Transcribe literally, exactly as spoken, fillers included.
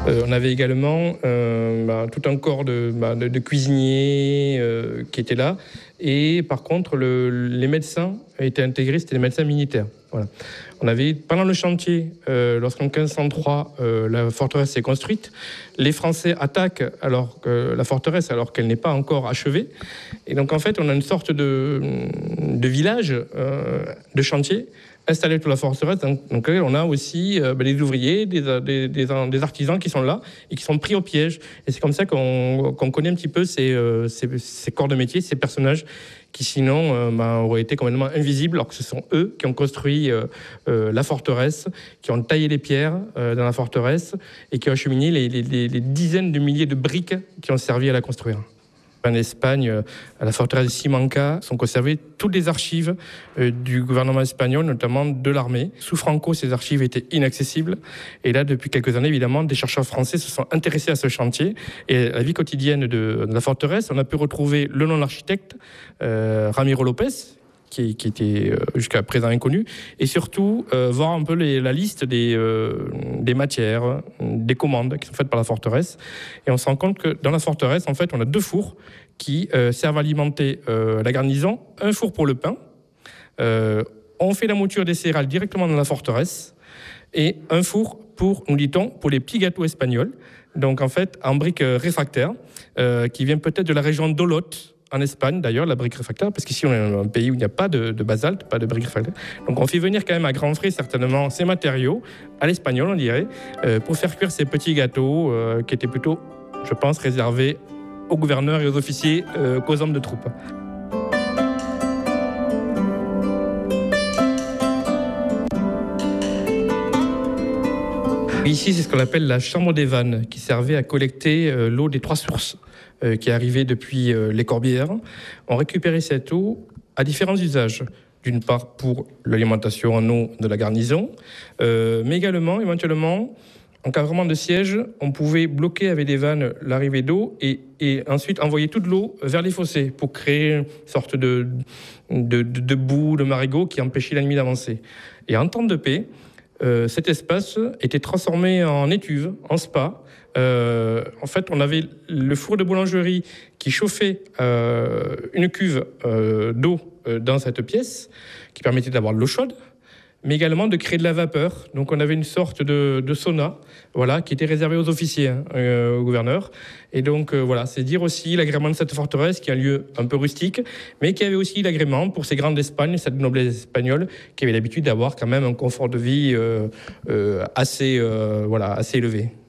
Euh, on avait également euh, bah, tout un corps de, bah, de, de cuisiniers euh, qui étaient là. Et par contre, le, les médecins étaient intégrés, c'était les médecins militaires. Voilà. On avait, pendant le chantier, euh, lorsqu'en quinze cent trois, euh, la forteresse s'est construite, les Français attaquent alors que la forteresse alors qu'elle n'est pas encore achevée. Et donc en fait, on a une sorte de, de village euh, de chantier installé sur la forteresse, dans lequel on a aussi euh, ben, des ouvriers, des, des, des, des artisans qui sont là et qui sont pris au piège. Et c'est comme ça qu'on, qu'on connaît un petit peu ces, euh, ces, ces corps de métier, ces personnages qui sinon euh, ben, auraient été complètement invisibles, alors que ce sont eux qui ont construit euh, euh, la forteresse, qui ont taillé les pierres euh, dans la forteresse et qui ont acheminé les, les, les dizaines de milliers de briques qui ont servi à la construire. En Espagne, à la forteresse de Simancas, sont conservées toutes les archives du gouvernement espagnol, notamment de l'armée. Sous Franco, ces archives étaient inaccessibles. Et là, depuis quelques années, évidemment, des chercheurs français se sont intéressés à ce chantier. Et la vie quotidienne de, de la forteresse, on a pu retrouver le nom de l'architecte, euh, Ramiro Lopez, qui, qui était jusqu'à présent inconnu, et surtout euh, voir un peu les, la liste des, euh, des matières, des commandes qui sont faites par la forteresse. Et on se rend compte que dans la forteresse, en fait, on a deux fours qui euh, servent à alimenter euh, la garnison, un four pour le pain, euh, on fait la mouture des céréales directement dans la forteresse, et un four pour, nous dit-on, pour les petits gâteaux espagnols, donc en fait en briques réfractaires, euh, qui vient peut-être de la région d'Olot, en Espagne, d'ailleurs, la brique réfractaire, parce qu'ici, on est un pays où il n'y a pas de, de basalte, pas de brique réfractaire. Donc, on fait venir quand même à grands frais, certainement, ces matériaux, à l'espagnol, on dirait, euh, pour faire cuire ces petits gâteaux euh, qui étaient plutôt, je pense, réservés aux gouverneurs et aux officiers euh, qu'aux hommes de troupe. Ici, c'est ce qu'on appelle la chambre des vannes, qui servait à collecter euh, l'eau des trois sources euh, qui arrivait depuis euh, les Corbières. On récupérait cette eau à différents usages. D'une part, pour l'alimentation en eau de la garnison, euh, mais également, éventuellement, en cas vraiment de siège, on pouvait bloquer avec des vannes l'arrivée d'eau et, et ensuite envoyer toute l'eau vers les fossés pour créer une sorte de, de, de, de boue, de marigot qui empêchait l'ennemi d'avancer. Et en temps de paix, Euh, cet espace était transformé en étuve, en spa. Euh, en fait, on avait le four de boulangerie qui chauffait euh, une cuve euh, d'eau euh, dans cette pièce, qui permettait d'avoir de l'eau chaude, mais également de créer de la vapeur. Donc on avait une sorte de, de sauna, voilà, qui était réservé aux officiers, hein, euh, au gouverneur. Et donc euh, voilà, c'est dire aussi l'agrément de cette forteresse, qui est un lieu un peu rustique, mais qui avait aussi l'agrément pour ces grandes d'Espagne, cette noblesse espagnole, qui avait l'habitude d'avoir quand même un confort de vie euh, euh, assez, euh, voilà, assez élevé.